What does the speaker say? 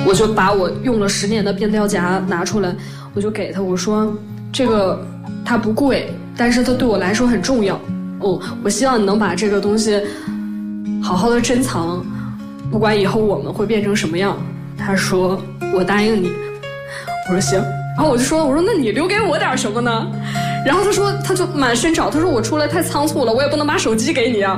我就把我用了10年的变调夹拿出来，我就给他，我说这个它不贵，但是它对我来说很重要。我希望你能把这个东西好好的珍藏，不管以后我们会变成什么样。他说我答应你。我说行。然后我说那你留给我点什么呢？然后他就满身找，他说我出来太仓促了，我也不能把手机给你啊。